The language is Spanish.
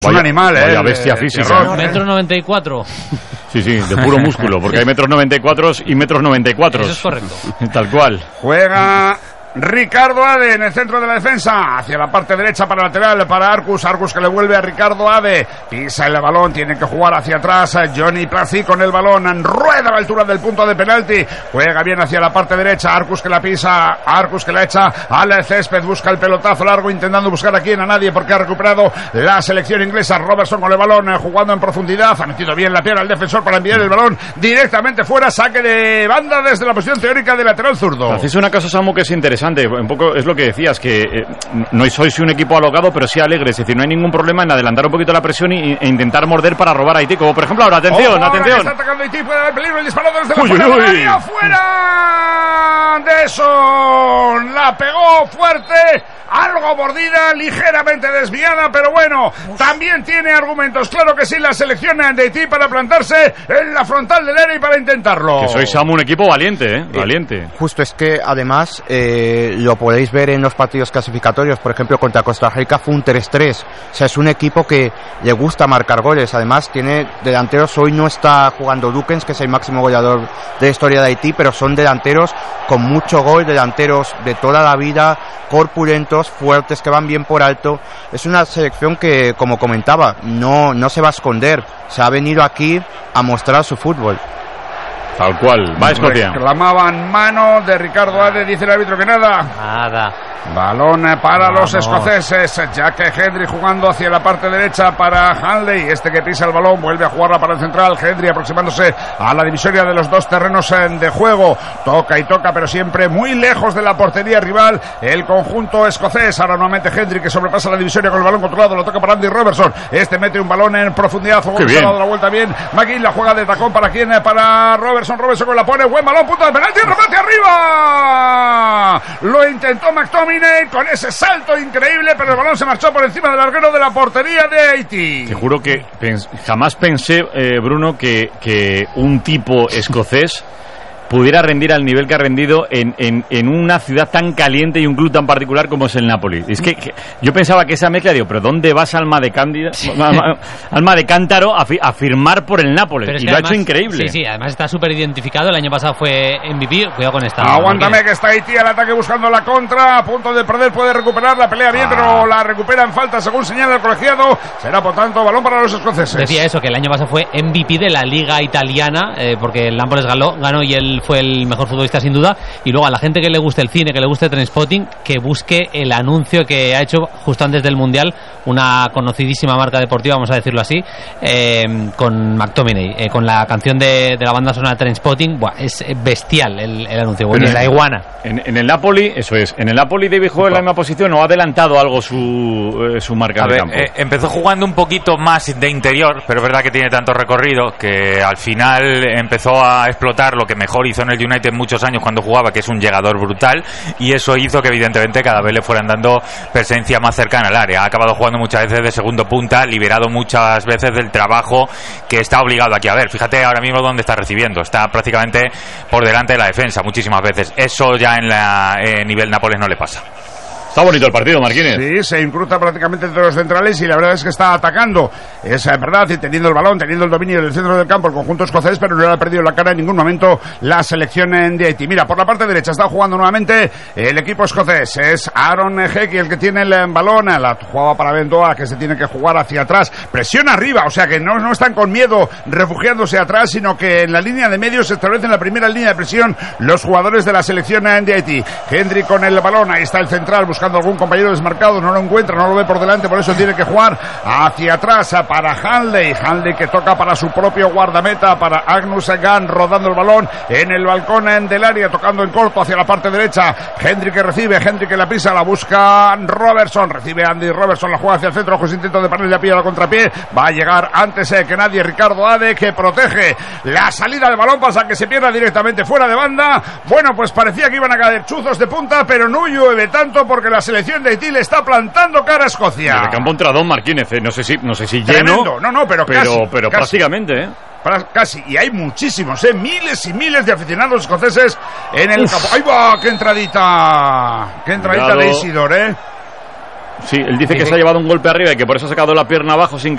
Un animal, vaya bestia física. 1,94 m. Sí, de puro músculo, porque hay 1,94 m y 1,94 m. Eso es correcto. Tal cual. Juega Ricardo Ade en el centro de la defensa, hacia la parte derecha para lateral, para Arcus que le vuelve a Ricardo Ade, pisa el balón, tiene que jugar hacia atrás, Johnny Plací con el balón, rueda a la altura del punto de penalti, juega bien hacia la parte derecha, Arcus que la pisa, Arcus que la echa al césped, busca el pelotazo largo, intentando buscar a quién, a nadie, porque ha recuperado la selección inglesa. Robertson con el balón, jugando en profundidad, ha metido bien la pierna al defensor para enviar el balón directamente fuera, saque de banda desde la posición teórica de lateral zurdo. Hacéis una cosa, Samu, que es interesante. Un poco es lo que decías, que no sois un equipo alocado, pero sí alegre. Es decir, no hay ningún problema en adelantar un poquito la presión e intentar morder para robar a Haití. Como por ejemplo ahora, atención. Está atacando Haití, puede haber peligro, el disparo desde la fuera de eso. La pegó fuerte, algo mordida, ligeramente desviada, pero bueno, también tiene argumentos, claro que sí, la selección de Haití para plantarse en la frontal del área y para intentarlo. Que sois, Samu, un equipo valiente, valiente. Justo, es que además lo podéis ver en los partidos clasificatorios, por ejemplo contra Costa Rica fue un 3-3, o sea, es un equipo que le gusta marcar goles, además tiene delanteros, hoy no está jugando Dukens, que es el máximo goleador de la historia de Haití, pero son delanteros con mucho gol, delanteros de toda la vida, corpulentos, fuertes, que van bien por alto. Es una selección que, como comentaba, no se va a esconder, se ha venido aquí a mostrar su fútbol. Tal cual, va Escocia. Reclamaban mano de Ricardo Ade, dice el árbitro que nada. Balón para los escoceses, Jack Hendry jugando hacia la parte derecha para Hanley, que pisa el balón, vuelve a jugarla para el central, Hendry aproximándose a la divisoria de los dos terrenos de juego, toca y toca, pero siempre muy lejos de la portería rival, el conjunto escocés. Ahora nuevamente Hendry, que sobrepasa la divisoria con el balón controlado, lo toca para Andy Robertson, mete un balón en profundidad, se ha dado la vuelta bien, McGinn la juega de tacón, ¿para quién? Para Robertson que la pone, buen balón, punto de penalti, remate arriba, lo intentó McTominay con ese salto increíble, pero el balón se marchó por encima del larguero de la portería de Haití. Te juro que jamás pensé, Bruno, que un tipo escocés pudiera rendir al nivel que ha rendido en una ciudad tan caliente y un club tan particular como es el Napoli. Es que yo pensaba que esa mezcla, digo, pero ¿dónde vas, alma de cántaro, a firmar por el Napoli? Y lo ha hecho increíble. Sí, además está súper identificado. El año pasado fue MVP. Cuidado con esta. Aguántame, que está Haití al ataque buscando la contra, a punto de perder, puede recuperar la pelea bien, pero la recupera en falta según señala el colegiado. Será por tanto balón para los escoceses. Decía eso, que el año pasado fue MVP de la Liga Italiana, porque el Nápoles ganó y él fue el mejor futbolista sin duda. Y luego a la gente que le guste el cine, que le guste Trainspotting, que busque el anuncio que ha hecho justo antes del Mundial una conocidísima marca deportiva, vamos a decirlo así, con McTominay, con la canción de la banda sonora Trainspotting. Es bestial el anuncio. Bueno, la iguana. En el Napoli, eso es, en el Napoli David juega en la misma posición, ¿o ha adelantado algo su marca de campo? Empezó jugando un poquito más de interior, pero es verdad que tiene tanto recorrido que al final empezó a explotar lo que mejor hizo en el United muchos años cuando jugaba, que es un llegador brutal, y eso hizo que evidentemente cada vez le fueran dando presencia más cercana al área. Ha acabado jugando muchas veces de segundo punta, liberado muchas veces del trabajo que está obligado aquí a ver. Fíjate ahora mismo dónde está recibiendo, está prácticamente por delante de la defensa muchísimas veces. Eso ya en nivel Nápoles no le pasa. Está bonito el partido, Marquínez. Sí, se incrusta prácticamente entre los centrales y la verdad es que está atacando. Es verdad, y teniendo el balón, teniendo el dominio del centro del campo, el conjunto escocés, pero no le ha perdido la cara en ningún momento la selección de Haití. Mira, por la parte derecha está jugando nuevamente el equipo escocés. Es Aaron Hickey el que tiene el balón. La jugaba para Bendoa, que se tiene que jugar hacia atrás. Presión arriba, o sea que no están con miedo refugiándose atrás, sino que en la línea de medio se establece en la primera línea de presión los jugadores de la selección de Haití. Hendry con el balón, ahí está el central buscando algún compañero desmarcado, no lo encuentra, no lo ve por delante, por eso tiene que jugar hacia atrás para Hanley que toca para su propio guardameta, para Agnus Gunn, rodando el balón en el balcón del área, tocando en corto hacia la parte derecha. Hendry que recibe, Hendry que la pisa, la busca Robertson, recibe Andy Robertson, la juega hacia el centro, ojos intento de poner la pilla a la contrapié, va a llegar antes que nadie Ricardo Ade, que protege la salida del balón, pasa que se pierda directamente fuera de banda. Bueno, pues parecía que iban a caer chuzos de punta, pero no llueve tanto porque la selección de Haití le está plantando cara a Escocia. El campo entra Don Marquínez, no sé si tremendo, lleno, pero casi, prácticamente, casi, y hay muchísimos, miles y miles de aficionados escoceses en el campo. ¡Ahí va! ¡Qué entradita! ¡Qué entradita de Isidore! Sí, él dice que se ha llevado un golpe arriba y que por eso ha sacado la pierna abajo sin